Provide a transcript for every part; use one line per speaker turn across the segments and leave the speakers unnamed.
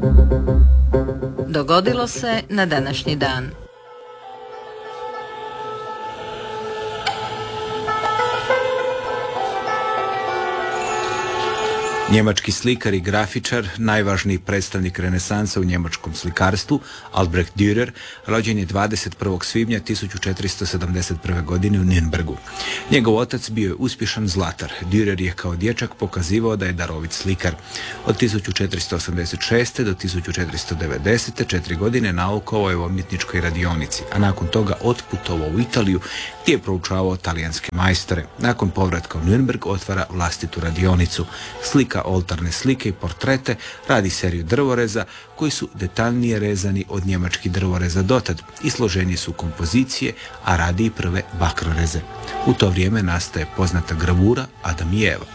Dogodilo se na današnji dan.
Njemački slikar i grafičar, najvažniji predstavnik renesanse u njemačkom slikarstvu, Albrecht Dürer, rođen je 21. svibnja 1471. godine u Nürnbergu. Njegov otac bio je uspješan zlatar. Dürer je kao dječak pokazivao da je darovit slikar. Od 1486. do 1490. 4 godine naukovao je u umjetničkoj radionici, a nakon toga otputovao u Italiju gdje je proučavao talijanske majstore. Nakon povratka u Nürnberg otvara vlastitu radionicu. Slika oltarne slike i portrete, radi seriju drvoreza koji su detaljnije rezani od njemačkih drvoreza dotad i složenije su kompozicije, a radi i prve bakroreze. U to vrijeme nastaje poznata gravura Adam i Eva.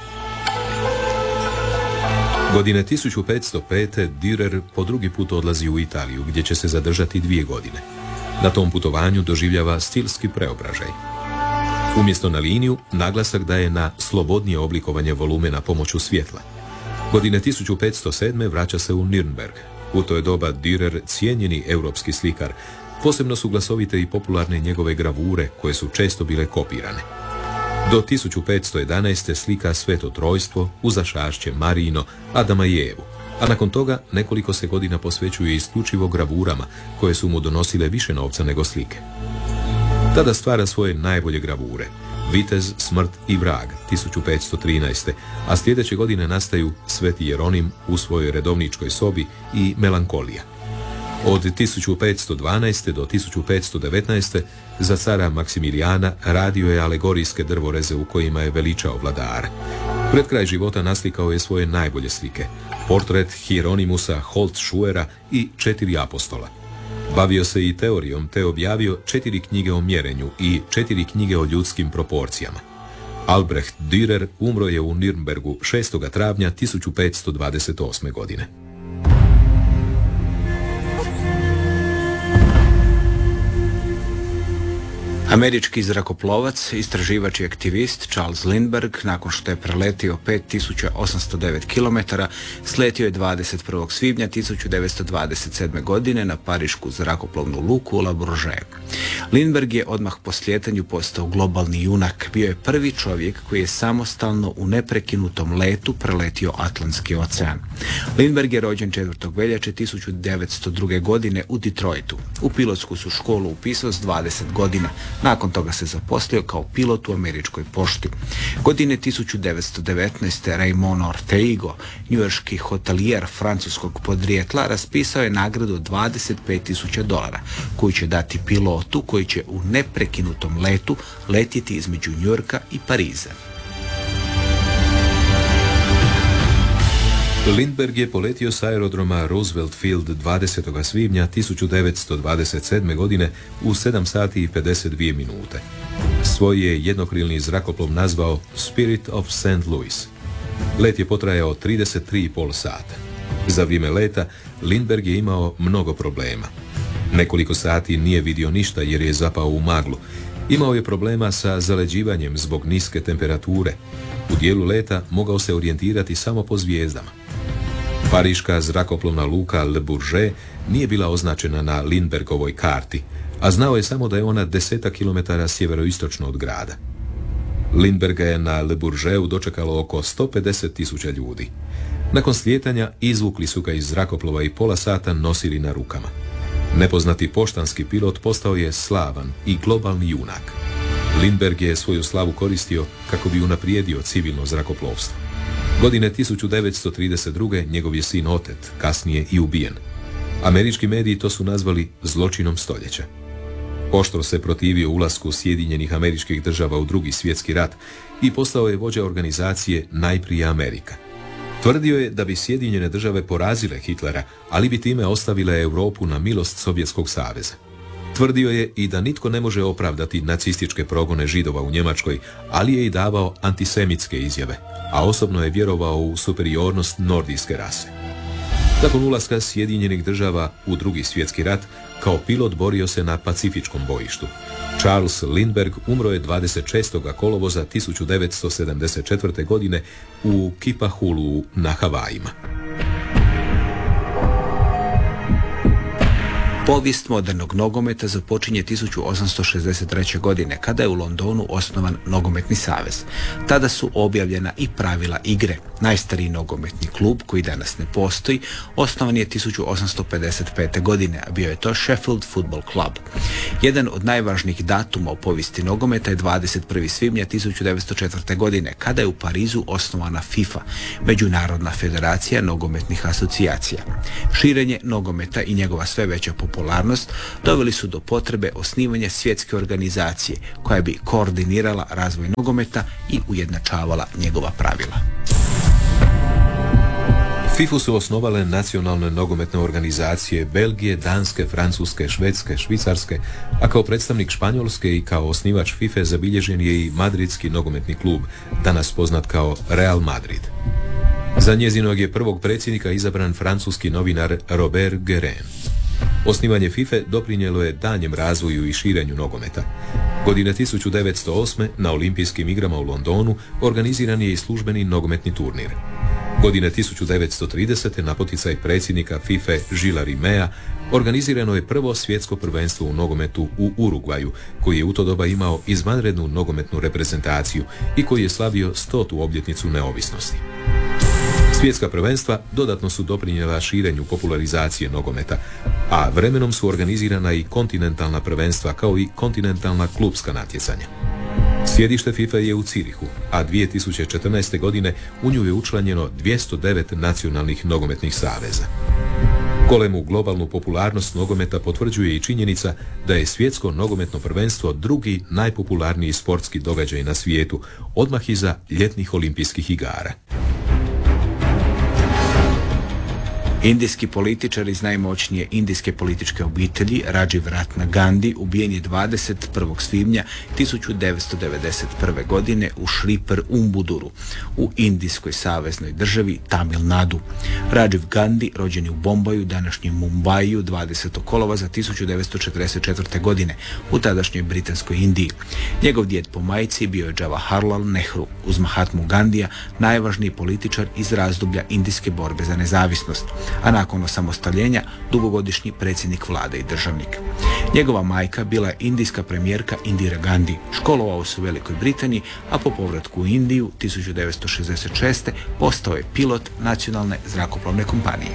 Godine 1505. Dürer po drugi put odlazi u Italiju, gdje će se zadržati 2 godine. Na tom putovanju doživljava stilski preobražaj. Umjesto na liniju, naglasak daje na slobodnije oblikovanje volumena pomoću svjetla. Godine 1507. vraća se u Nürnberg. U to je doba Dürer cijenjeni europski slikar. Posebno su glasovite i popularne njegove gravure, koje su često bile kopirane. Do 1511. slika Sveto trojstvo, Uzašašće, Marino, Adama i Evu, a nakon toga nekoliko se godina posvećuje isključivo gravurama, koje su mu donosile više novca nego slike. Tada stvara svoje najbolje gravure: Vitez, Smrt i vrag 1513. a sljedeće godine nastaju Sveti Jeronim u svojoj redovničkoj sobi i Melankolija. Od 1512. do 1519. za cara Maksimilijana radio je alegorijske drvoreze u kojima je veličao vladara. Pred kraj života naslikao je svoje najbolje slike: portret Hieronymusa Holzschuera i 4 apostola. Bavio se i teorijom, te objavio 4 knjige o mjerenju i 4 knjige o ljudskim proporcijama. Albrecht Dürer umro je u Nürnbergu 6. travnja 1528. godine.
Američki zrakoplovac, istraživač i aktivist Charles Lindbergh, nakon što je preletio 5809 km, sletio je 21. svibnja 1927. godine na parišku zrakoplovnu luku Le Bourget. Lindbergh je odmah po slijetanju postao globalni junak. Bio je prvi čovjek koji je samostalno u neprekinutom letu preletio Atlantski ocean. Lindbergh je rođen 4. veljače 1902. godine u Detroitu. U pilotsku su školu upisao s 20 godina. Nakon toga se zaposlio kao pilot u američkoj pošti. Godine 1919. Raymond Orteigo, njujorški hotelijer francuskog podrijetla, raspisao je nagradu od $25,000 koju će dati pilotu koji će u neprekinutom letu letjeti između Njujorka i Pariza.
Lindbergh je poletio s aerodroma Roosevelt Field 20. svibnja 1927. godine u 7 sati i 52 minute. Svoj je jednokrilni zrakoplov nazvao Spirit of St. Louis. Let je potrajao 33,5 sata. Za vrijeme leta Lindbergh je imao mnogo problema. Nekoliko sati nije vidio ništa jer je zapao u maglu. Imao je problema sa zaleđivanjem zbog niske temperature. U dijelu leta mogao se orijentirati samo po zvijezdama. Pariška zrakoplovna luka Le Bourget nije bila označena na Lindbergovoj karti, a znao je samo da je ona 10 km sjeveroistočno od grada. Lindberga je na Le Bourgetu dočekalo oko 150.000 ljudi. Nakon slijetanja izvukli su ga iz zrakoplova i pola sata nosili na rukama. Nepoznati poštanski pilot postao je slavan i globalni junak. Lindbergh je svoju slavu koristio kako bi unaprijedio civilno zrakoplovstvo. Godine 1932. njegov je sin otet, kasnije i ubijen. Američki mediji to su nazvali zločinom stoljeća. Oštro se protivio ulasku Sjedinjenih Američkih Država u Drugi svjetski rat i postao je vođa organizacije Najprije Amerika. Tvrdio je da bi Sjedinjene Države porazile Hitlera, ali bi time ostavile Europu na milost Sovjetskog saveza. Tvrdio je i da nitko ne može opravdati nacističke progone Židova u Njemačkoj, ali je i davao antisemitske izjave, a osobno je vjerovao u superiornost nordijske rase. Nakon ulaska Sjedinjenih Država u Drugi svjetski rat, kao pilot borio se na Pacifičkom bojištu. Charles Lindbergh umro je 26. kolovoza 1974. godine u Kipahulu na Havajima.
Povijest modernog nogometa započinje 1863. godine, kada je u Londonu osnovan Nogometni savez. Tada su objavljena i pravila igre. Najstariji nogometni klub, koji danas ne postoji, osnovan je 1855. godine, a bio je to Sheffield Football Club. Jedan od najvažnijih datuma u povijesti nogometa je 21. svibnja 1904. godine, kada je u Parizu osnovana FIFA, Međunarodna federacija nogometnih asocijacija. Širenje nogometa i njegova sve veća popularnost doveli su do potrebe osnivanja svjetske organizacije koja bi koordinirala razvoj nogometa i ujednačavala njegova pravila.
FIFA su osnovale nacionalne nogometne organizacije Belgije, Danske, Francuske, Švedske, Švicarske, a kao predstavnik Španjolske i kao osnivač FIFA zabilježen je i Madridski nogometni klub, danas poznat kao Real Madrid. Za njezinog je prvog predsjednika izabran francuski novinar Robert Guérin. Osnivanje FIFA doprinijelo je danjem razvoju i širenju nogometa. Godine 1908. na Olimpijskim igrama u Londonu organiziran je i službeni nogometni turnir. Godine 1930. na poticaj predsjednika FIFA Gilesa Rimea organizirano je prvo svjetsko prvenstvo u nogometu u Urugvaju, koji je u to doba imao izvanrednu nogometnu reprezentaciju i koji je slavio 100. obljetnicu neovisnosti. Svjetska prvenstva dodatno su doprinijela širenju popularizacije nogometa, a vremenom su organizirana i kontinentalna prvenstva kao i kontinentalna klupska natjecanja. Sjedište FIFA je u Cirihu, a 2014. godine u nju je učlanjeno 209 nacionalnih nogometnih saveza. Golemu globalnu popularnost nogometa potvrđuje i činjenica da je svjetsko nogometno prvenstvo drugi najpopularniji sportski događaj na svijetu, odmah iza ljetnih olimpijskih igara.
Indijski političar iz najmoćnije indijske političke obitelji, Rajiv Ratna Gandhi, ubijen je 21. svibnja 1991. godine u Šriper-Umbuduru, u indijskoj saveznoj državi Tamil Nadu. Rajiv Gandhi, rođen je u Bombaju, današnjem Mumbaiju, 20. kolovoza 1944. godine, u tadašnjoj Britanskoj Indiji. Njegov djed po majci bio je Jawaharlal Nehru, uz Mahatmu Gandhija, najvažniji političar iz razdoblja indijske borbe za nezavisnost, a nakon osamostaljenja dugogodišnji predsjednik vlade i državnik. Njegova majka bila je indijska premijerka Indira Gandhi. Školovao se u Velikoj Britaniji, a po povratku u Indiju 1966. postao je pilot nacionalne zrakoplovne kompanije.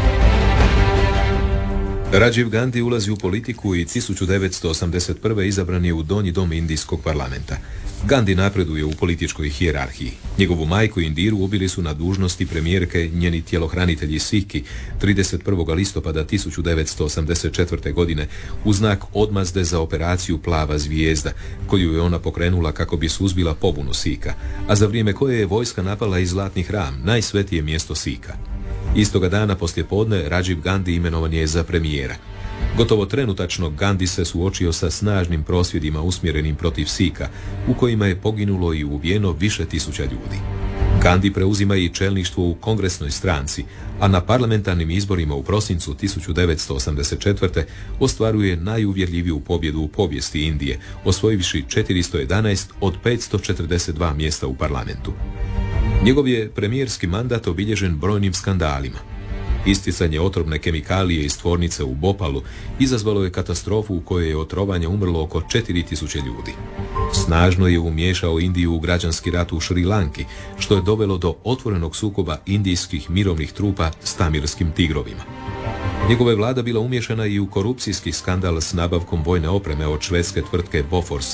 Rajiv Gandhi ulazi u politiku i 1981. izabran je u Donji dom Indijskog parlamenta. Gandhi napreduje u političkoj hijerarhiji. Njegovu majku Indiru ubili su na dužnosti premijerke njeni tjelohranitelji Sikhi 31. listopada 1984. godine u znak odmazde za operaciju Plava zvijezda, koju je ona pokrenula kako bi suzbila pobunu Sikha, a za vrijeme koje je vojska napala i Zlatni hram, najsvetije mjesto Sikha. Istoga dana poslijepodne Rajiv Gandhi imenovan je za premijera. Gotovo trenutačno Gandhi se suočio sa snažnim prosvjedima usmjerenim protiv Sikha, u kojima je poginulo i ubijeno više tisuća ljudi. Gandhi preuzima i čelništvo u kongresnoj stranci, a na parlamentarnim izborima u prosincu 1984. ostvaruje najuvjerljiviju pobjedu u povijesti Indije, osvojivši 411 od 542 mjesta u parlamentu. Njegov je premijerski mandat obilježen brojnim skandalima. Isticanje otrovne kemikalije iz tvornice u Bopalu izazvalo je katastrofu u kojoj je od trovanja umrlo oko 4000 ljudi. Snažno je umiješao Indiju u građanski rat u Šri Lanki, što je dovelo do otvorenog sukoba indijskih mirovnih trupa s tamirskim tigrovima. Njegova je vlada bila umiješana i u korupcijski skandal s nabavkom vojne opreme od švedske tvrtke Bofors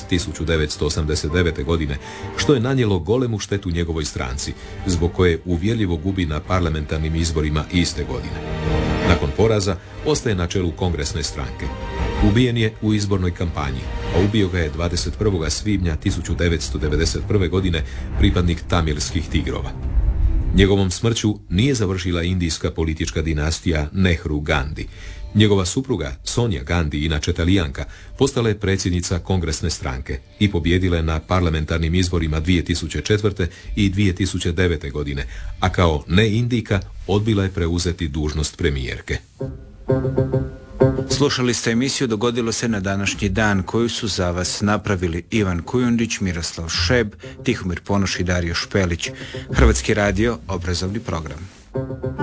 1989. godine, što je nanijelo golemu štetu njegovoj stranci, zbog koje uvjerljivo gubi na parlamentarnim izborima iste godine. Nakon poraza ostaje na čelu kongresne stranke. Ubijen je u izbornoj kampanji, a ubio ga je 21. svibnja 1991. godine pripadnik tamirskih tigrova. Njegovom smrću nije završila indijska politička dinastija Nehru Gandhi. Njegova supruga, Sonia Gandhi, inače Talijanka, postala je predsjednica kongresne stranke i pobijedila je na parlamentarnim izborima 2004. i 2009. godine, a kao ne-Indijka odbila je preuzeti dužnost premijerke.
Slušali ste emisiju Dogodilo se na današnji dan, koju su za vas napravili Ivan Kujundić, Miroslav Šeb, Tihomir Ponoš i Dario Špelić. Hrvatski radio, obrazovni program.